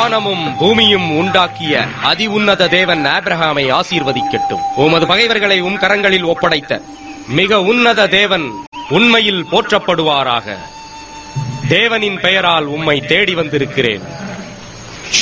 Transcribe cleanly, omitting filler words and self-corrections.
வானமும் பூமியும் உண்டாக்கிய அதி உன்னத தேவன் ஆபிரகாமை ஆசீர்வதிக்கட்டும். உமது பகைவர்களை உம் கரங்களில் ஒப்படைத்த மிக உன்னத தேவன் உண்மையில் போற்றப்படுவாராக. தேவனின் பெயரால் உம்மை தேடி வந்திருக்கிறேன்.